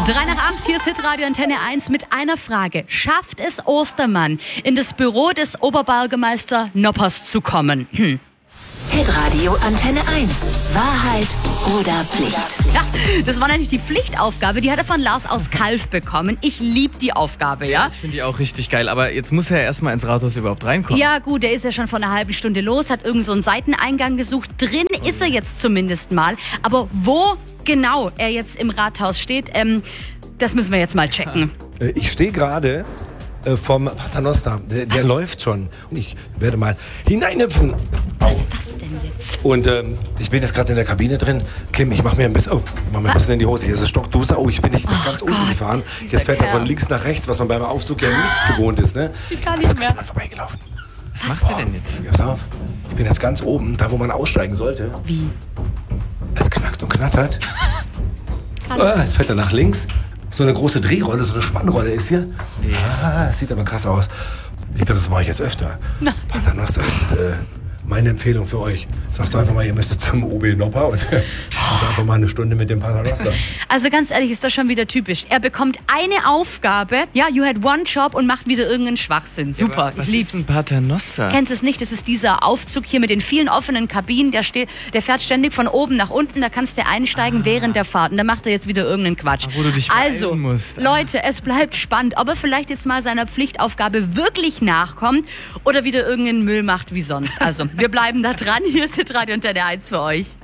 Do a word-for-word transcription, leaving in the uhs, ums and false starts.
drei nach acht, hier ist Hitradio Antenne eins mit einer Frage. Schafft es Ostermann, in das Büro des Oberbürgermeister Noppers zu kommen? Hm. Hitradio Antenne eins. Wahrheit oder Pflicht? Ja, das war natürlich die Pflichtaufgabe. Die hat er von Lars aus Kalf bekommen. Ich liebe die Aufgabe, ja? Ich finde die auch richtig geil. Aber jetzt muss er ja erstmal ins Rathaus überhaupt reinkommen. Ja gut, der ist ja schon vor einer halben Stunde los, hat irgend so einen Seiteneingang gesucht. Drin ist er jetzt zumindest mal. Aber wo genau er jetzt im Rathaus steht, ähm, das müssen wir jetzt mal checken. Ich stehe gerade äh, vom Paternoster. Der, der läuft schon. Und ich werde mal hineinhüpfen. Was ist das denn jetzt? Und ähm, ich bin jetzt gerade in der Kabine drin. Kim, ich mache mir ein bisschen, oh, ich mach mir ein bisschen in die Hose. Hier ist es stockduster. Oh, ich bin nicht Ach ganz Gott, unten gefahren. Jetzt fährt er von links nach rechts, was man beim Aufzug ja nicht gewohnt ist. Ne? Ich kann nicht mehr. Mal vorbeigelaufen. Was, Was macht er denn jetzt? Pass auf. Ich bin jetzt ganz oben, da wo man aussteigen sollte. Wie? Es knackt und knattert. Oh, jetzt fährt er nach links. So eine große Drehrolle, so eine Spannrolle ist hier. Ja. Ah, das sieht aber krass aus. Ich glaube, das mache ich jetzt öfter. Nein. Paternoster ist äh, meine Empfehlung für euch. Sagt doch einfach mal, ihr müsstet zum O B Nopper und, äh, und einfach mal eine Stunde mit dem Paternoster. Also ganz ehrlich, ist das schon wieder typisch. Er bekommt eine Aufgabe, ja, you had one job und macht wieder irgendeinen Schwachsinn. Super, Ja, ich was lieb's. ist ein Paternoster? Kennst du es nicht? Das ist dieser Aufzug hier mit den vielen offenen Kabinen. Der, steht, der fährt ständig von oben nach unten. Da kannst du einsteigen ah. während der Fahrt. Und da macht er jetzt wieder irgendeinen Quatsch. Ach, wo du dich also, beeilen musst. Ah. Leute, es bleibt spannend, ob er vielleicht jetzt mal seiner Pflichtaufgabe wirklich nachkommt oder wieder irgendeinen Müll macht wie sonst. Also, wir bleiben da dran. Hier ist Hitradio Antenne eins für euch.